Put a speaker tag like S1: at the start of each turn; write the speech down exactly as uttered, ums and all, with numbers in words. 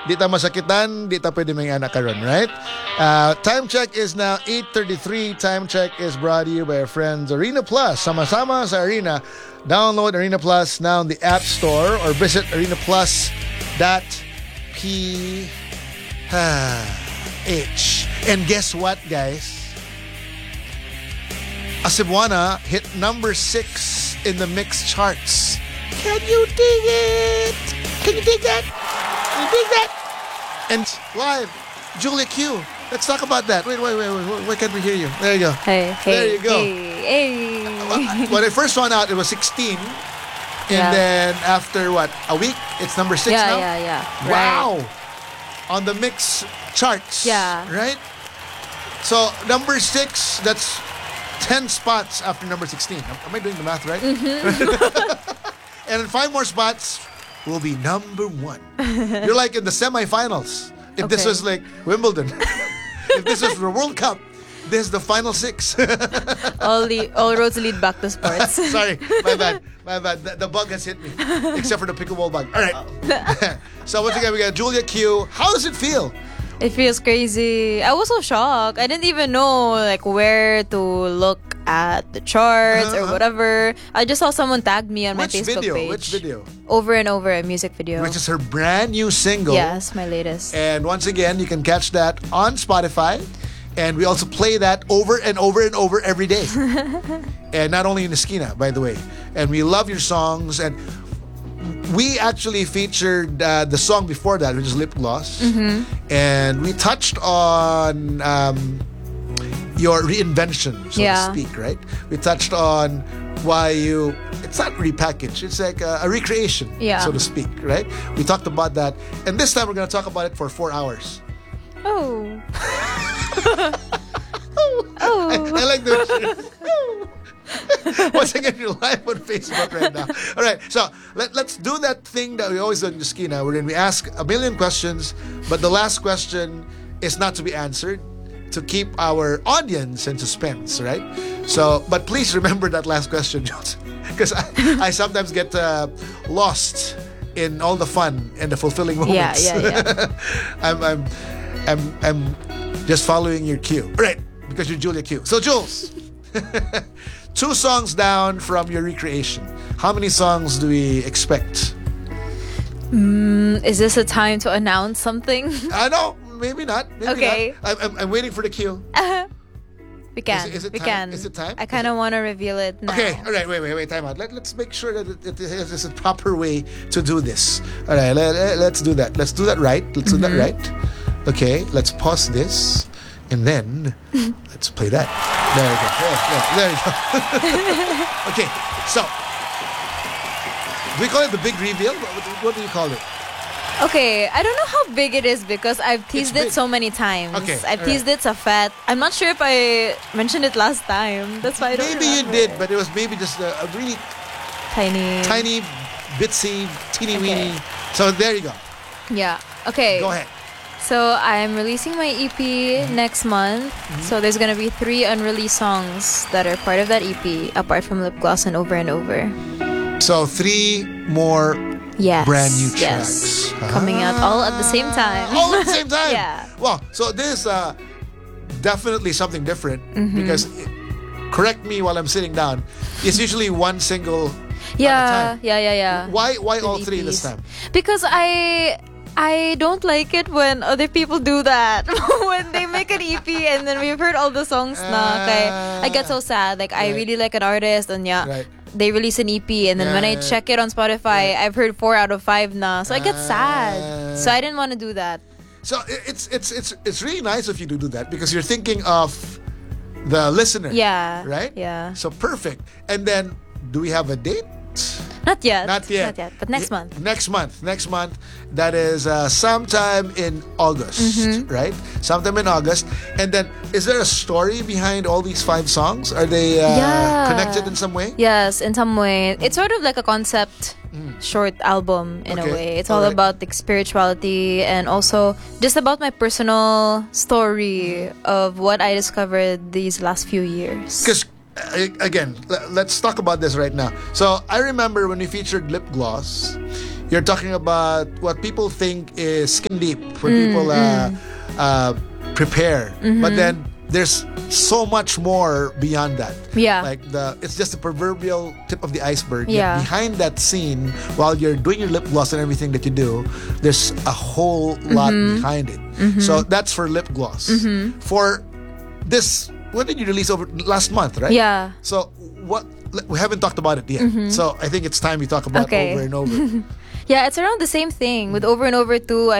S1: Di ta masakitan, di ta pwede may anak karon, right? Uh, time check is now eight thirty-three. Time check is brought to you by our friends Arena Plus. Sama-sama sa Arena. Download Arena Plus now in the App Store or visit arena plus dot p h. And guess what, guys? A Cebuana hit number six in the mix charts. Can you dig it? Can you dig that? Can you dig that? And live, Julia Q. Let's talk about that. Wait, wait, wait, wait. Why can't we hear you? There you go.
S2: Hey, hey,
S1: there you go.
S2: Hey, hey.
S1: When I first found out, it was sixteen. And
S2: Yeah.
S1: then after, what, a week, it's number six
S2: Yeah,
S1: now?
S2: yeah, yeah.
S1: Wow.
S2: Right.
S1: On the mix charts.
S2: Yeah.
S1: Right? So, number six, that's ten spots after number sixteen. Am am I doing the math right?
S2: Mm-hmm.
S1: And in five more spots, will be number one. You're like in the semifinals. If this
S2: Okay.
S1: was like Wimbledon, if this was the World Cup, this is the final six.
S2: all the all roads lead back to sports.
S1: Sorry, my bad, my bad. The, the bug has hit me, except for the pickleball bug. All right. So once again, we got Julia Q. How does it feel?
S2: It feels crazy. I was so shocked. I didn't even know like where to look at the charts
S1: Uh-huh.
S2: or whatever. I just saw someone tag me on my
S1: Which
S2: Facebook
S1: video?
S2: page.
S1: Which video?
S2: Over and over, a music video.
S1: Which is her brand new single.
S2: Yes, my latest.
S1: And once again, you can catch that on Spotify. And we also play that over and over and over every day. And not only in Esquina, by the way. And we love your songs. And we actually featured uh, the song before that, which is Lip Gloss.
S2: Mm-hmm.
S1: And we touched on um, your reinvention, so
S2: Yeah.
S1: to speak, right? We touched on why you... It's not repackaged. It's like a, a recreation,
S2: Yeah.
S1: so to speak, right? We talked about that. And this time, we're going to talk about it for four hours.
S2: Oh. oh.
S1: I, I like the once again, you're live on Facebook right now. All right, so let, let's do that thing that we always do in Esquina, wherein we ask a million questions, but the last question is not to be answered, to keep our audience in suspense, right? So, but please remember that last question, because I, I sometimes get uh, lost in all the fun and the fulfilling
S2: Yeah,
S1: moments.
S2: yeah, yeah.
S1: I'm, I'm, I'm, I'm just following your cue, right? Because you're Julia Q. So, Jules. Two songs down from your recreation. How many songs do we expect?
S2: Mm, is this a time to announce something?
S1: I know, maybe not. Maybe
S2: Okay.
S1: not. I'm, I'm, I'm waiting for the cue.
S2: we can.
S1: Is it- is it
S2: we
S1: time?
S2: can.
S1: Is it time?
S2: I kind of want to reveal it now.
S1: Okay, all right, wait, wait, wait, time out. Let, let's make sure that it, it is a proper way to do this. All right, let, let, let's do that. Let's do that right. Let's do that right. Okay, let's pause this. And then, let's play that. There we go. There, there, there you go. Okay, so, do we call it the big reveal? What, what do you call it?
S2: Okay, I don't know how big it is because I've teased
S1: big.
S2: it so many times.
S1: Okay,
S2: I've
S1: all
S2: teased
S1: right.
S2: it sa fat. I'm not sure if I mentioned it last time. That's why I don't
S1: Maybe you
S2: remember.
S1: did, but it was maybe just a, a really
S2: Tiny.
S1: tiny, bitsy, teeny
S2: Okay.
S1: weeny. So there you go.
S2: Yeah. Okay.
S1: Go ahead.
S2: So I'm releasing my E P next month.
S1: Mm-hmm.
S2: So there's gonna be three unreleased songs that are part of that E P, apart from Lip Gloss and Over and Over.
S1: So three more
S2: Yes.
S1: brand new
S2: Yes.
S1: tracks.
S2: Coming out all at the same time.
S1: All at the same time.
S2: Yeah.
S1: Well, so this is uh, definitely something different
S2: Mm-hmm.
S1: because, it, correct me while I'm sitting down, it's usually one single
S2: Yeah,
S1: at a time.
S2: yeah, yeah, yeah.
S1: Why why
S2: With
S1: all three this
S2: E Ps.
S1: time?
S2: Because I I don't like it when other people do that. When they make an E P and then we've heard all the songs na, kay, I get so sad. Like I
S1: Right.
S2: really like an artist and yeah,
S1: Right.
S2: they release an E P and then when I
S1: Right.
S2: check it on Spotify, I've heard four out of five na. So I get
S1: Ah.
S2: sad. So I didn't want to do that.
S1: So i- it's it's it's it's really nice of you to do that because you're thinking of the listener.
S2: Yeah.
S1: Right?
S2: Yeah.
S1: So perfect. And then do we have a date?
S2: Not yet.
S1: Not yet.
S2: Not yet. But next
S1: Y-
S2: month.
S1: Next month. Next month. That is uh, sometime in August,
S2: Mm-hmm.
S1: right? Sometime in August. And then, is there a story behind all these five songs? Are they uh,
S2: Yeah.
S1: connected in some way?
S2: Yes, in some way. It's sort of like a concept short album in
S1: Okay.
S2: a way. It's all
S1: Alright.
S2: about like spirituality and also just about my personal story of what I discovered these last few years.
S1: Because, again, l- let's talk about this right now. So, I remember when we featured Lip Gloss, you're talking about what people think is skin deep when people uh, uh, prepare, but then there's so much more beyond that.
S2: Yeah.
S1: Like the it's just the proverbial tip of the iceberg.
S2: Yeah.
S1: Yet behind that scene, while you're doing your lip gloss and everything that you do, there's a whole lot behind it. So that's for lip gloss. For this, when did you release over last month, right?
S2: Yeah.
S1: So what we haven't talked about it yet. So I think it's time we talk about
S2: Okay.
S1: over and over.
S2: Yeah, it's around the same thing with Over and Over two.